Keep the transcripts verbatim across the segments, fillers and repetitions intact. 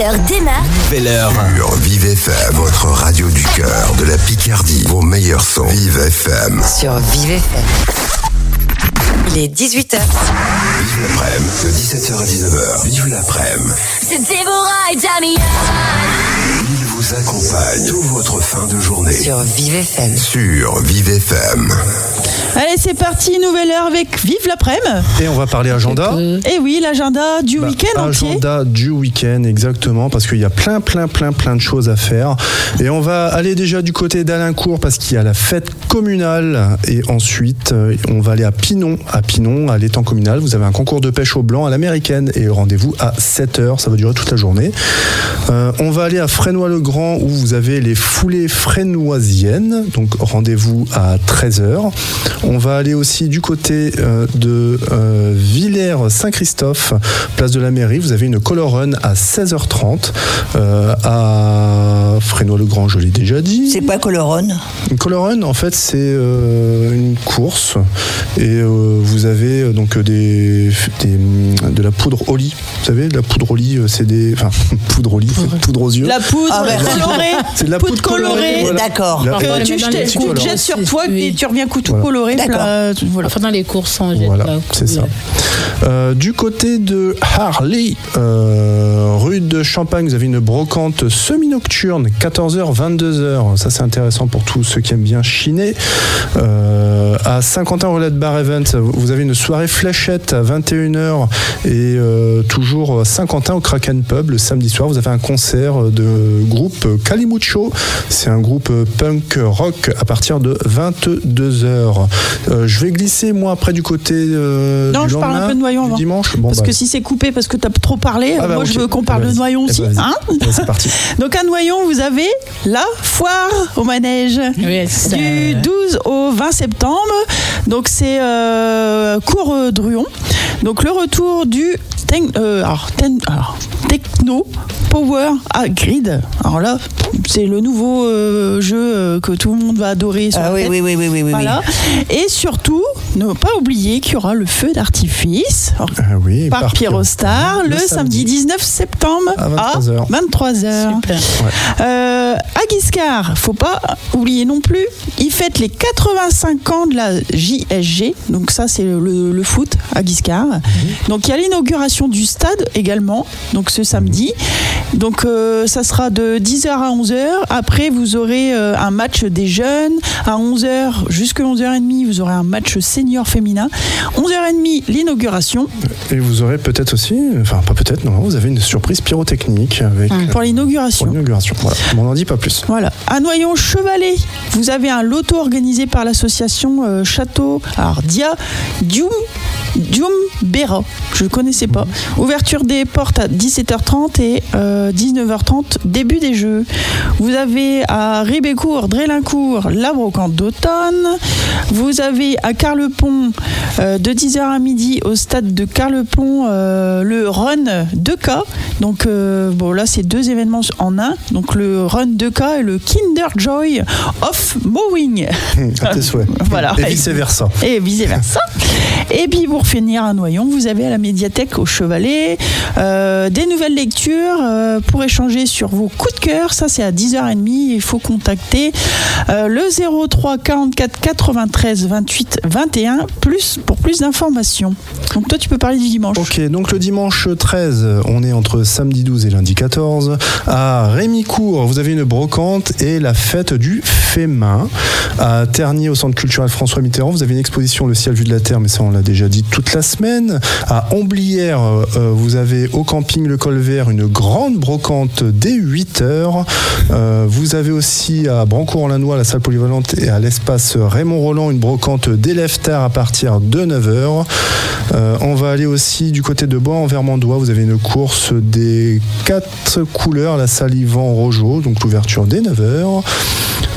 heure démarre. Nouvelle heure. Sur Vive F M, votre radio du cœur de la Picardie. Vos meilleurs sons. Vive F M. Sur Vive F M. Il est dix-huit heures. Vive l'après-midi, de dix-sept heures à dix-neuf heures. Vive l'après-midi. C'est Déborah et Damien. Il vous accompagne toute votre fin de journée. Sur Vive F M. Sur Vive F M. Allez, c'est parti, nouvelle heure avec Vive l'après-midi. Et on va parler agenda. Et oui, l'agenda du Bah, week-end entier. Agenda du week-end, exactement, parce qu'il y a plein, plein, plein, plein de choses à faire. Et on va aller déjà du côté d'Alincourt parce qu'il y a la fête communale. Et ensuite, on va aller à Pinon. À Pinon, à l'étang communal, vous avez un concours de pêche au blanc à l'américaine. Et rendez-vous à sept heures, ça va durer toute la journée. Euh, on va aller à Fresnoy-le-Grand où vous avez les foulées fresnoisiennes. Donc rendez-vous à treize heures. On va aller aussi du côté euh, de euh, Villers-Saint-Christophe, place de la mairie. Vous avez une color run à seize heures trente. Euh, à Fresnoy-le-Grand, je l'ai déjà dit. C'est pas color run? Une color run, en fait, c'est euh, une course. Et euh, vous avez euh, donc des, des, de la poudre au lit. Vous savez, de la poudre au lit, c'est des. Enfin, poudre au lit, c'est poudre aux yeux. La poudre Ah, ouais. colorée. C'est de la poudre poudre colorée. colorée. Voilà. D'accord. La- Que tu, dans jettes- les tu couleurs. jettes sur toi Oui. et tu reviens coup tout Voilà. coloré. D'accord. Plat- voilà. Enfin, dans les courses, on jette Voilà, la c'est ça. couleur. Euh, du côté de Harley, euh, rue de Champagne, vous avez une brocante semi-nocturne, quatorze heures, vingt-deux heures. Ça, c'est intéressant pour tous ceux qui aiment bien chiner. Euh, à Saint-Quentin-Relais de Bar Event, vous avez une soirée fléchette à vingt et une heures et euh, toujours à Saint-Quentin au Kraken Pub le samedi soir. Vous avez un concert de groupe Calimucho. C'est un groupe punk rock à partir de vingt-deux heures. Euh, je vais glisser moi après du côté euh, Non, du je parle lendemain, un peu de Noyon du avant. dimanche. Bon, Parce bah, que si c'est coupé parce que tu as trop parlé, ah bah, moi ok. je veux qu'on parle Eh de bah, Noyon vas-y. aussi. Eh bah, vas-y. Hein Ouais, c'est parti. Donc à Noyon, vous avez la foire au manège. Oui, c'est Du ça. douze au vingt septembre. Donc c'est euh, cours euh, Druon. Donc le retour du ten- euh, alors, ten- alors, Techno Power à Grid. Alors là, c'est le nouveau euh, jeu euh, que tout le monde va adorer. Sur Ah la oui, fête. oui, oui, oui, oui, oui. Voilà. Et surtout, ne pas oublier qu'il y aura le feu d'artifice alors, Ah oui, par Pyrostar le, samedi dix-neuf septembre À vingt-trois heures. vingt-trois heures. Super. Euh, à Guiscard, faut pas oublier non plus, ils fêtent les quatre-vingt-cinq ans de la J S G. Donc ça, c'est le, le- le foot à Guiscard. Donc il y a l'inauguration du stade également, donc ce samedi. Donc euh, ça sera de dix heures à onze heures. Après, vous aurez euh, un match des jeunes. À onze heures, jusqu'à onze heures trente, vous aurez un match senior féminin. onze heures trente, l'inauguration. Et vous aurez peut-être aussi, enfin pas peut-être, non, vous avez une surprise pyrotechnique avec Pour euh, pour l'inauguration. l'inauguration. Voilà, on n'en dit pas plus. Voilà. À Noyon-Chevalet, vous avez un loto organisé par l'association euh, Château alors, Dia Dioum Dioum Béra. Je ne connaissais pas. Ouverture des portes à dix-sept heures trente et euh, dix-neuf heures trente, début des jeux. Vous avez à Ribécourt, Drélincourt, la brocante d'automne. Vous avez à Carlepont, euh, de dix heures à midi, au stade de Carlepont, euh, le Run deux K. Donc, euh, bon, là, c'est deux événements en un. Donc, le Run deux K et le Kinder Joy of Mowing. À tes souhaits. Voilà. Et vice versa. Et vice versa. Et puis pour finir à Noyon, vous avez à la médiathèque au Chevalet euh, des nouvelles lectures euh, pour échanger sur vos coups de cœur. Ça, c'est à dix heures trente. Il faut contacter euh, le zéro trois quarante-quatre quatre-vingt-treize vingt-huit vingt et un plus, pour plus d'informations. Donc toi, tu peux parler du dimanche. Ok, donc le dimanche treize, on est entre samedi douze et lundi quatorze. À Rémicourt, vous avez une brocante et la fête du fait main. À Tergnier, au centre culturel François Mitterrand, vous avez une exposition Le ciel vu de la terre, mais ça on l'a déjà dit toute la semaine. À Homblières, euh, vous avez au camping Le Col Vert une grande brocante dès huit heures. Euh, vous avez aussi à Brancourt-en-Lannoy, la salle polyvalente, et à l'espace Raymond Roland, une brocante d'élèves tard à partir de neuf heures. Euh, on va aller aussi du côté de Bois-en-Vermandois. Vous avez une course des quatre couleurs, la salle Yvan Rojo, donc l'ouverture dès neuf heures.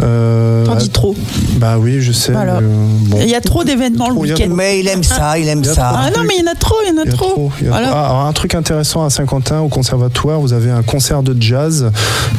Euh, T'en dis trop. Bah oui, je sais. Voilà. mais, euh, bon. Il y a trop d'événements le Trop, il y a week-end. trop. Mais il aime ça, il aime Il y a ça. Ah non, mais il y en a trop, il y en a, Il y a trop. trop, il y a Voilà. trop. Ah, alors, un truc intéressant à Saint-Quentin, au conservatoire, vous avez un concert de jazz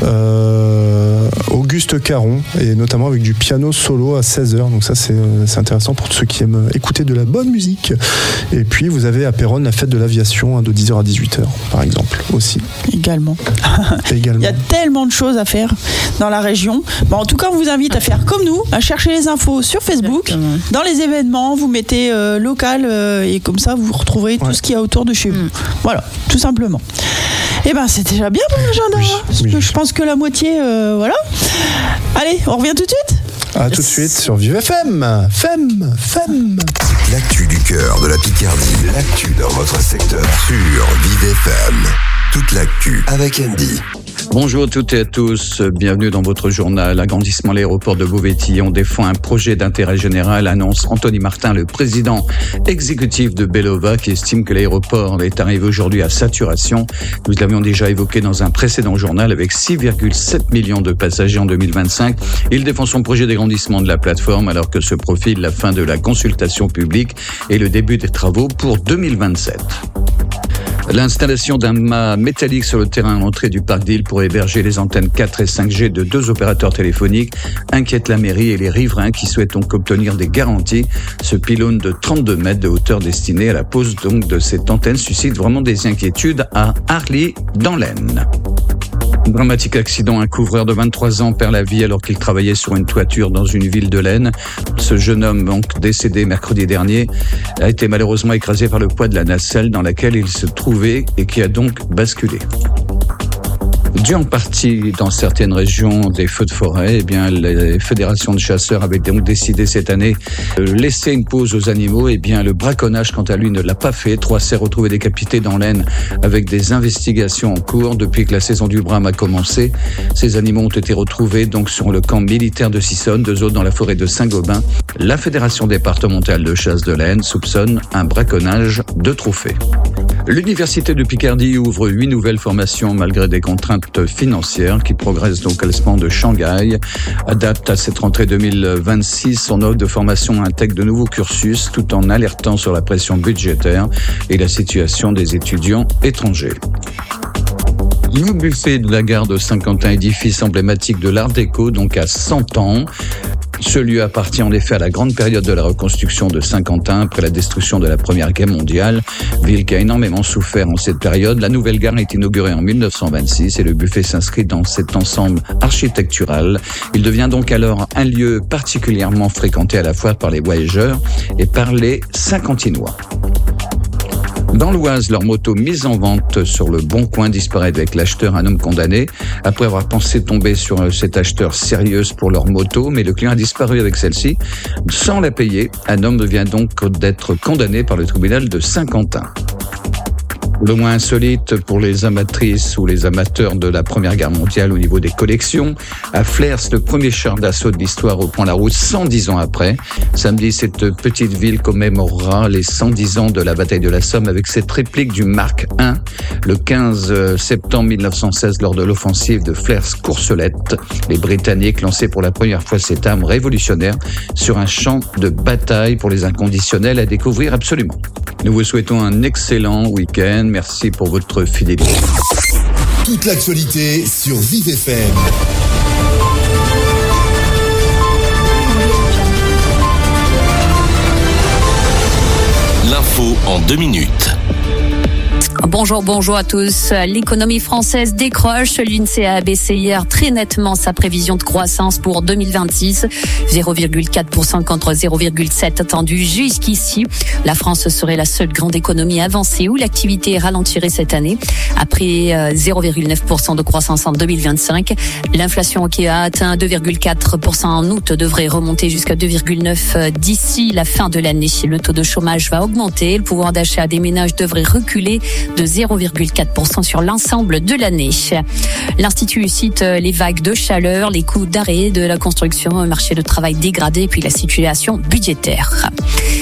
euh, Auguste Caron, et notamment avec du piano solo à seize heures. Donc ça, c'est, c'est intéressant pour ceux qui aiment écouter de la bonne musique. Et puis, vous avez à Péronne la fête de l'aviation, hein, de dix heures à dix-huit heures, par exemple, aussi. Également. Également. Il y a tellement de choses à faire dans la région. Bon, en tout cas, on vous invite à faire comme nous, à chercher les infos sur Facebook. Exactement. Dans les événements, vous mettez euh, local euh, et comme ça, vous retrouverez tout Ouais. ce qu'il y a autour de chez vous. Mm. Voilà, tout simplement. Eh ben, c'est déjà bien pour l'agenda. Oui, hein, parce oui. que je pense que la moitié, euh, voilà. Allez, on revient tout de suite. À tout de suite sur Vive F M. F M, F M. L'actu du cœur de la Picardie. L'actu dans votre secteur sur Vive F M. Toute l'actu avec Andy. Bonjour à toutes et à tous, bienvenue dans votre journal. Agrandissement l'aéroport de Beauvais-Tillon défend un projet d'intérêt général, annonce Anthony Martin, le président exécutif de Belova, qui estime que l'aéroport est arrivé aujourd'hui à saturation. Nous l'avions déjà évoqué dans un précédent journal avec six virgule sept millions de passagers en deux mille vingt-cinq. Il défend son projet d'agrandissement de la plateforme alors que se profile la fin de la consultation publique et le début des travaux pour deux mille vingt-sept. L'installation d'un mât métallique sur le terrain à l'entrée du parc d'Île pour héberger les antennes quatre et cinq G de deux opérateurs téléphoniques inquiète la mairie et les riverains qui souhaitent donc obtenir des garanties. Ce pylône de trente-deux mètres de hauteur destiné à la pose donc de cette antenne suscite vraiment des inquiétudes à Arly dans l'Aisne. Dramatique accident, un couvreur de vingt-trois ans perd la vie alors qu'il travaillait sur une toiture dans une ville de l'Aisne. Ce jeune homme, donc décédé mercredi dernier, a été malheureusement écrasé par le poids de la nacelle dans laquelle il se trouvait et qui a donc basculé. Dû en partie dans certaines régions des feux de forêt, eh bien les fédérations de chasseurs avaient donc décidé cette année de laisser une pause aux animaux. Eh bien le braconnage, quant à lui, ne l'a pas fait. Trois cerfs retrouvés décapités dans l'Aisne avec des investigations en cours depuis que la saison du brame a commencé. Ces animaux ont été retrouvés donc sur le camp militaire de Sissonne, deux autres dans la forêt de Saint-Gobain. La fédération départementale de chasse de l'Aisne soupçonne un braconnage de trophées. L'Université de Picardie ouvre huit nouvelles formations malgré des contraintes financières qui progressent donc au classement de Shanghai. Adapte à cette rentrée deux mille vingt-six, son offre de formation intègre de nouveaux cursus tout en alertant sur la pression budgétaire et la situation des étudiants étrangers. Le buffet de la gare de Saint-Quentin, édifice emblématique de l'art déco, donc à cent ans. Ce lieu appartient en effet à la grande période de la reconstruction de Saint-Quentin après la destruction de la Première Guerre mondiale, ville qui a énormément souffert en cette période. La nouvelle gare est inaugurée en mille neuf cent vingt-six et le buffet s'inscrit dans cet ensemble architectural. Il devient donc alors un lieu particulièrement fréquenté à la fois par les voyageurs et par les Saint-Quentinois. Dans l'Oise, leur moto mise en vente sur le Bon Coin disparaît avec l'acheteur, un homme condamné. Après avoir pensé tomber sur cet acheteur sérieuse pour leur moto, mais le client a disparu avec celle-ci sans la payer. Un homme vient donc d'être condamné par le tribunal de Saint-Quentin. Le moins insolite pour les amatrices ou les amateurs de la Première Guerre mondiale au niveau des collections. À Flers, le premier char d'assaut de l'histoire reprend la route cent dix ans après. Samedi, cette petite ville commémorera les cent dix ans de la bataille de la Somme avec cette réplique du Mark un, le quinze septembre mille neuf cent seize lors de l'offensive de Flers-Courcelette. Les Britanniques lançaient pour la première fois cette arme révolutionnaire sur un champ de bataille pour les inconditionnels à découvrir absolument. Nous vous souhaitons un excellent week-end. Merci pour votre fidélité. Toute l'actualité sur Vive F M. L'info en deux minutes. Bonjour, bonjour à tous. L'économie française décroche. L'INSEE a abaissé hier très nettement sa prévision de croissance pour deux mille vingt-six. zéro virgule quatre pour cent contre zéro virgule sept pour cent attendu jusqu'ici. La France serait la seule grande économie avancée où l'activité ralentirait cette année. Après zéro virgule neuf pour cent de croissance en deux mille vingt-cinq, l'inflation qui a atteint deux virgule quatre pour cent en août devrait remonter jusqu'à deux virgule neuf pour cent d'ici la fin de l'année. Le taux de chômage va augmenter. Le pouvoir d'achat des ménages devrait reculer de zéro virgule quatre pour cent sur l'ensemble de l'année. L'Institut cite les vagues de chaleur, les coûts d'arrêt de la construction, le marché de travail dégradé, puis la situation budgétaire.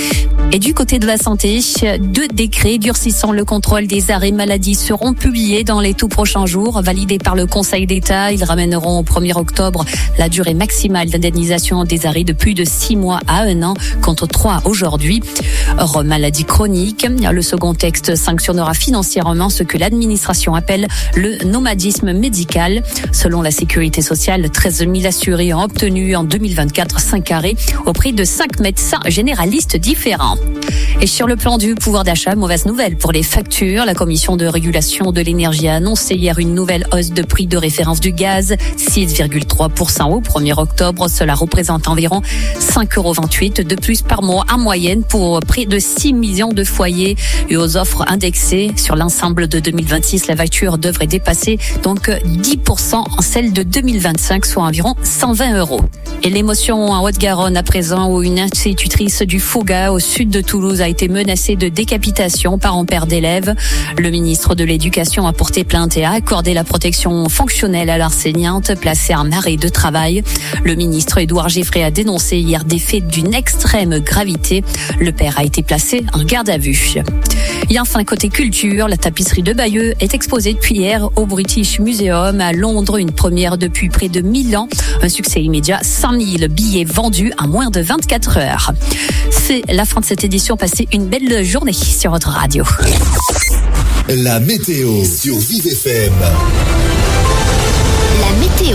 Et du côté de la santé, deux décrets durcissant le contrôle des arrêts maladie seront publiés dans les tout prochains jours. Validés par le Conseil d'État, ils ramèneront au premier octobre la durée maximale d'indemnisation des arrêts de plus de six mois à un an, contre trois aujourd'hui. Hors maladie chronique, le second texte sanctionnera financièrement ce que l'administration appelle le nomadisme médical. Selon la Sécurité sociale, treize mille assurés ont obtenu en deux mille vingt-quatre cinq arrêts auprès de cinq médecins généralistes différents. Et sur le plan du pouvoir d'achat, mauvaise nouvelle pour les factures. La Commission de régulation de l'énergie a annoncé hier une nouvelle hausse de prix de référence du gaz, six virgule trois pour cent au premier octobre. Cela représente environ cinq euros vingt-huit de plus par mois en moyenne pour près de six millions de foyers. Et aux offres indexées sur l'ensemble de deux mille vingt-six, la facture devrait dépasser donc dix pour cent en celle de deux mille vingt-cinq, soit environ cent vingt euros. Et l'émotion en Haute-Garonne à présent, où une institutrice du Fouga au sud de Toulouse a été menacée de décapitation par un père d'élèves. Le ministre de l'Éducation a porté plainte et a accordé la protection fonctionnelle à l'enseignante placée en arrêt de travail. Le ministre Édouard Giffray a dénoncé hier des faits d'une extrême gravité. Le père a été placé en garde à vue. Et enfin, côté culture, la tapisserie de Bayeux est exposée depuis hier au British Museum à Londres, une première depuis près de mille ans. Un succès immédiat, cent mille billets vendus en moins de vingt-quatre heures. C'est la fin de cette édition. Passez une belle journée sur votre radio. La météo sur Vive F M. La météo.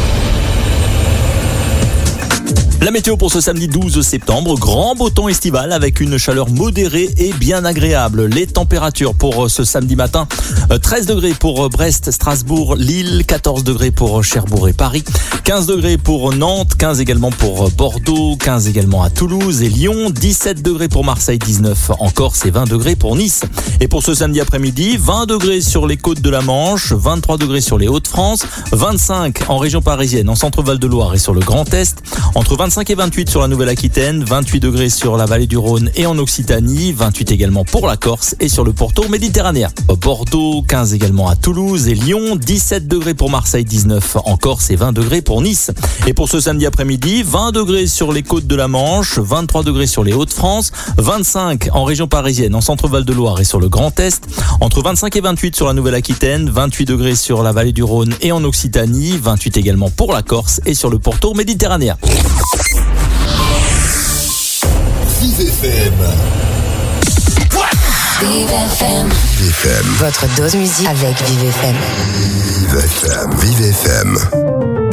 La météo pour ce samedi douze septembre, grand beau temps estival avec une chaleur modérée et bien agréable. Les températures pour ce samedi matin, treize degrés pour Brest, Strasbourg, Lille, quatorze degrés pour Cherbourg et Paris, quinze degrés pour Nantes, quinze également pour Bordeaux, quinze également à Toulouse et Lyon, dix-sept degrés pour Marseille, dix-neuf en Corse et vingt degrés pour Nice. Et pour ce samedi après-midi, vingt degrés sur les côtes de la Manche, vingt-trois degrés sur les Hauts-de-France, vingt-cinq en région parisienne, en centre-Val de Loire et sur le Grand Est, entre vingt-cinq et vingt-huit sur la Nouvelle-Aquitaine, vingt-huit degrés sur la vallée du Rhône et en Occitanie, vingt-huit également pour la Corse et sur le pourtour méditerranéen. Bordeaux, quinze également à Toulouse et Lyon, dix-sept degrés pour Marseille, dix-neuf en Corse et vingt degrés pour Nice. Et pour ce samedi après-midi, vingt degrés sur les côtes de la Manche, vingt-trois degrés sur les Hauts-de-France, vingt-cinq en région parisienne, en centre-Val de Loire et sur le Grand Est, entre vingt-cinq et vingt-huit sur la Nouvelle-Aquitaine, vingt-huit degrés sur la vallée du Rhône et en Occitanie, vingt-huit également pour la Corse et sur le pourtour méditerranéen. Vive F M. Vive F M. Vive F M. Votre dose musique avec Vive F M. Vive F M. Vive F M.